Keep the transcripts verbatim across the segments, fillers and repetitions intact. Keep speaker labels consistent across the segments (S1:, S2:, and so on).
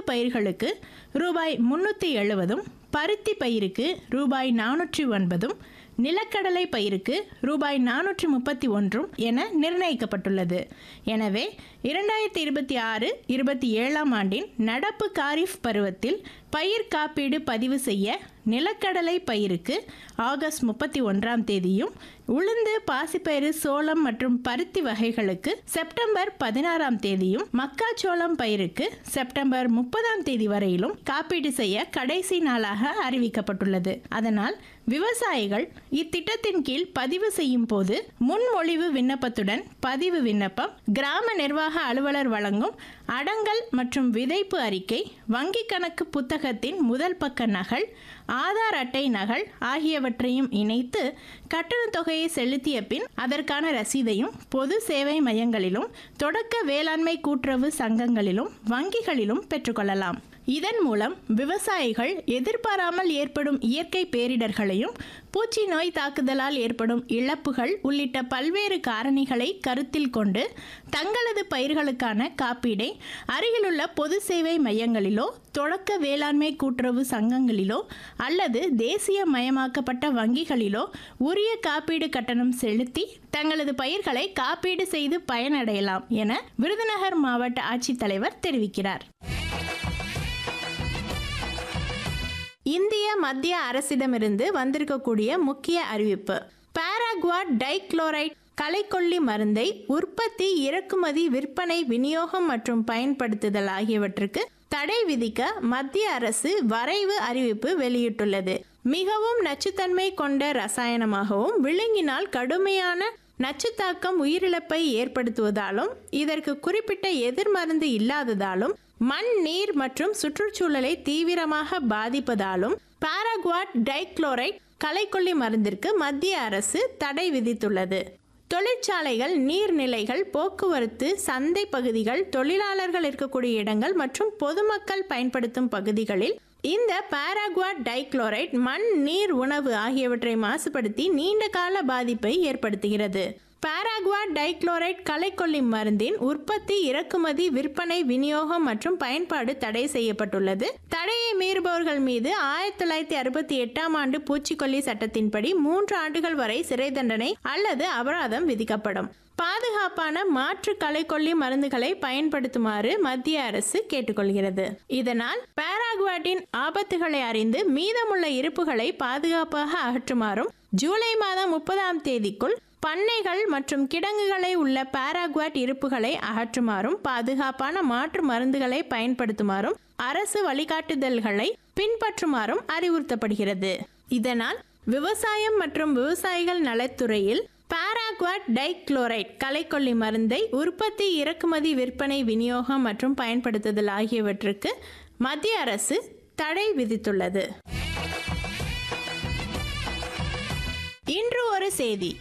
S1: பயிர்களுக்கு ரூபாய் முன்னூற்றி எழுபதும் பருத்தி பயிருக்கு ரூபாய் நானூற்றி ஒன்பதும் நிலக்கடலை பயிருக்கு ரூபாய் நானூற்றி முப்பத்தி ஒன்றும் என நிர்ணயிக்கப்பட்டுள்ளது. எனவே இரண்டாயிரத்தி இருபத்தி ஆறு இருபத்தி ஏழாம் ஆண்டின் நடப்பு காரிஃப் பருவத்தில் பயிர் காப்பீடு பதிவு செய்ய நிலக்கடலை பயிருக்கு ஆகஸ்ட் முப்பத்தி ஒன்றாம் தேதியும், உளுந்து, பாசிப்பயிறு, சோளம் மற்றும் பருத்தி வகைகளுக்கு செப்டம்பர் பதினாறாம் தேதியும், மக்காச்சோளம் பயிருக்கு செப்டம்பர் முப்பதாம் தேதி வரையிலும் காப்பீடு செய்ய கடைசி நாளாக அறிவிக்கப்பட்டுள்ளது. அதனால் விவசாயிகள் இத்திட்டத்தின் கீழ் பதிவு செய்யும் போது முன்மொழிவு விண்ணப்பத்துடன் பதிவு விண்ணப்பம், கிராம நிர்வாக அலுவலர் வழங்கும் அடங்கல் மற்றும் விதைப்பு அறிக்கை, வங்கி கணக்கு புத்தகத்தின் முதல் பக்க நகல், ஆதார் அட்டை நகல் ஆகியவற்றையும் இணைத்து கட்டண தொகையை செலுத்திய பின் அதற்கான ரசீதையும் பொது சேவை மையங்களிலும் தொடக்க வேளாண்மை கூட்டுறவு சங்கங்களிலும் வங்கிகளிலும் பெற்றுக்கொள்ளலாம். இதன் மூலம் விவசாயிகள் எதிர்பாராமல் ஏற்படும் இயற்கை பேரிடர்களையும் பூச்சி நோய் தாக்குதலால் ஏற்படும் இழப்புகள் உள்ளிட்ட பல்வேறு காரணிகளை கருத்தில் கொண்டு தங்களது பயிர்களுக்கான காப்பீடை அருகிலுள்ள பொது சேவை மையங்களிலோ தொடக்க வேளாண்மை கூட்டுறவு சங்கங்களிலோ அல்லது தேசிய மயமாக்கப்பட்ட வங்கிகளிலோ உரிய காப்பீடு கட்டணம் செலுத்தி தங்களது பயிர்களை காப்பீடு செய்து பயனடையலாம் என விருதுநகர் மாவட்ட ஆட்சித்தலைவர் தெரிவிக்கிறார். இந்திய மத்திய அரசிடமிருந்து வந்திருக்கக்கூடிய முக்கிய அறிவிப்பு: பாராகுவாட் டைக்ளோரைட் களைக்கொல்லி மருந்தை உற்பத்தி, இறக்குமதி, விற்பனை, விநியோகம் மற்றும் பயன்படுத்துதல் ஆகியவற்றுக்கு தடை விதிக்க மத்திய அரசு வரைவு அறிவிப்பு வெளியிட்டுள்ளது. மிகவும் நச்சுத்தன்மை கொண்ட ரசாயனமாகவும் விழுங்கினால் கடுமையான நச்சுத்தாக்கம், உயிரிழப்பை ஏற்படுத்துவதாலும் இதற்கு குறிப்பிட்ட எதிர்மருந்து இல்லாததாலும் மண், நீர் மற்றும் சுற்றுச்சூழலை தீவிரமாக பாதிப்பதாலும் பாராகுவாட் டைக்ளோரைட் களைக்கொல்லி மருந்திற்கு மத்திய அரசு தடை விதித்துள்ளது. தொழிற்சாலைகள், நீர்நிலைகள், போக்குவரத்து, சந்தை பகுதிகள், தொழிலாளர்கள் இருக்கக்கூடிய இடங்கள் மற்றும் பொதுமக்கள் பயன்படுத்தும் பகுதிகளில் இந்த பாராகுவாட் டைக்ளோரைட் மண், நீர், உணவு ஆகியவற்றை மாசுபடுத்தி நீண்ட கால பாதிப்பை ஏற்படுத்துகிறது. பாராகுவாட் டைக்ளோரைட் களைக்கொல்லி மருந்தின் உற்பத்தி, இறக்குமதி, விற்பனை, விநியோகம் மற்றும் பயன்பாடு தடை செய்யப்பட்டுள்ளது. தடையை மீறுபவர்கள் மீது ஆயிரத்தி தொள்ளாயிரத்தி அறுபத்தி எட்டாம் ஆண்டு பூச்சிக்கொல்லி சட்டத்தின்படி மூன்று ஆண்டுகள் வரை சிறை தண்டனை அல்லது அபராதம் விதிக்கப்படும். பாதுகாப்பான மாற்று களைக்கொல்லி மருந்துகளை பயன்படுத்துமாறு மத்திய அரசு கேட்டுக்கொள்கிறது. இதனால் பாராகுவாட்டின் ஆபத்துகளை அறிந்து மீதமுள்ள இருப்புகளை பாதுகாப்பாக அகற்றுமாறும், ஜூலை மாதம் முப்பதாம் தேதிக்குள் பண்ணைகள் மற்றும் கிடங்குகளை உள்ள பாராகுவாட் இருப்புகளை அகற்றுமாறும், பாதுகாப்பான மாற்று மருந்துகளை பயன்படுத்துமாறும் அரசு வழிகாட்டுதல்களை பின்பற்றுமாறும் அறிவுறுத்தப்படுகிறது. இதனால் விவசாயம் மற்றும் விவசாயிகள் நலத்துறையில் பாராகுவாட் டைக்ளோரைட் களைக்கொல்லி மருந்தை உற்பத்தி, இறக்குமதி, விற்பனை, விநியோகம் மற்றும் பயன்படுத்துதல் ஆகியவற்றுக்கு மத்திய அரசு தடை விதித்துள்ளது. இன்று ஒரு செய்தி.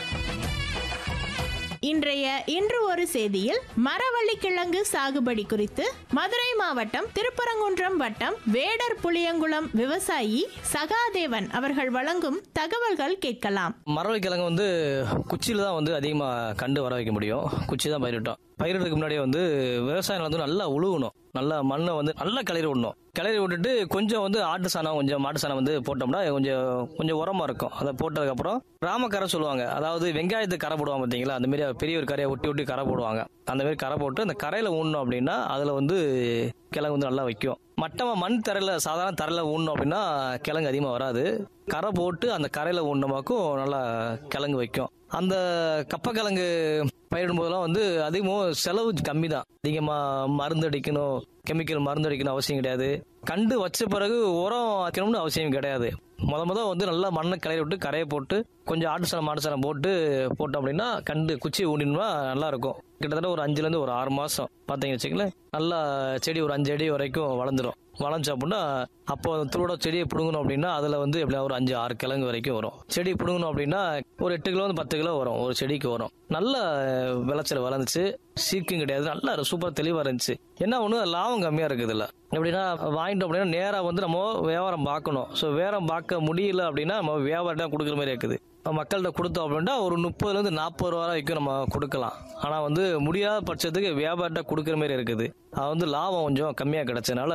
S1: இன்றைய இன்று ஒரு செய்தியில் மரவள்ளி கிழங்கு சாகுபடி குறித்து மதுரை மாவட்டம் திருப்பரங்குன்றம் வட்டம் வேடர் புளியங்குளம் விவசாயி சகாதேவன் அவர்கள் வழங்கும் தகவல்கள் கேட்கலாம்.
S2: மரவள்ளி கிழங்கு வந்து குச்சியில தான் வந்து அதிகமா கண்டு வர வைக்க முடியும். குச்சி தான் பயிரிட்டோம். பயிரிடுறதுக்கு முன்னாடியே வந்து விவசாயம் வந்து நல்லா உழுவணும், நல்லா மண்ணை வந்து நல்லா கிளறி விடணும். கிளறி விட்டுட்டு கொஞ்சம் வந்து ஆட்டு சாணம், கொஞ்சம் மாட்டு சாணம் வந்து போட்டோம்னா கொஞ்சம் கொஞ்சம் உரமா இருக்கும். அதை போட்டதுக்கப்புறம் ராமக்கரை சொல்லுவாங்க, அதாவது வெங்காயத்துக்கு கரை போடுவாங்க பார்த்தீங்களா, அந்த மாதிரி பெரிய ஒரு கரையை ஒட்டி ஒட்டி கரை போடுவாங்க. அந்த மாதிரி கரை போட்டு அந்த கரையில ஊனணும் அப்படின்னா அதில் வந்து கிழங்கு வந்து நல்லா வைக்கும். மட்டமா மண் தரையில, சாதாரண தரையில ஊனணும் அப்படின்னா கிழங்கு அதிகமாக வராது. கரை போட்டு அந்த கரையில ஊனமாக்கும் நல்லா கிழங்கு வைக்கும். அந்த கப்பக்கிழங்கு பயிரிடும் போதெல்லாம் வந்து அதிகமாக செலவு கம்மி தான். அதிகமாக மருந்து அடிக்கணும், கெமிக்கல் மருந்து அடிக்கணும் அவசியம் கிடையாது. கண்டு வச்ச பிறகு உரம் வைக்கணும்னு அவசியம் கிடையாது. முத முத வந்து நல்லா மண்ணை கிளறி விட்டு கரையை போட்டு கொஞ்சம் ஆட்டு சாணம் மாட்டு சாணம் போட்டு போட்டோம் அப்படின்னா கண்டு குச்சி ஊனினா நல்லா இருக்கும். கிட்டத்தட்ட ஒரு அஞ்சுல இருந்து ஒரு ஆறு மாசம் பார்த்தீங்கன்னு வச்சுக்கல, நல்லா செடி ஒரு அஞ்சு அடி வரைக்கும் வளர்ந்துடும். வளர்ந்துச்சு அப்படின்னா அப்போ துளோட செடியை பிடுங்கணும் அப்படின்னா அதுல வந்து எப்படியா ஒரு அஞ்சு ஆறு கிழங்கு வரைக்கும் வரும். செடி பிடுங்கணும் அப்படின்னா ஒரு எட்டு கிலோ வந்து பத்து கிலோ வரும் ஒரு செடிக்கு வரும். நல்ல விளைச்சல் வளர்ந்துச்சு, சீக்கும் கிடையாது, நல்லா சூப்பர் தெளிவா இருந்துச்சு. என்ன ஒண்ணு லாபம் கம்மியா இருக்குது இல்ல எப்படின்னா வாங்கிட்டோம் அப்படின்னா நேரா வந்து நம்ம வியாபாரம் பார்க்கணும். ஸோ வியாபாரம் பார்க்க முடியல அப்படின்னா நம்ம வியாபாரம் கொடுக்குற மாதிரி இருக்குது. மக்கள்கிட்ட கொடுத்தோம் அப்படின்னா ஒரு முப்பதுல இருந்து நாற்பது ரூபா வரைக்கும் நம்ம கொடுக்கலாம். ஆனா வந்து முடியாத பட்சத்துக்கு வியாபாரத்தை கொடுக்குற மாதிரி இருக்குது. அது வந்து லாபம் கொஞ்சம் கம்மியா கிடைச்சதுனால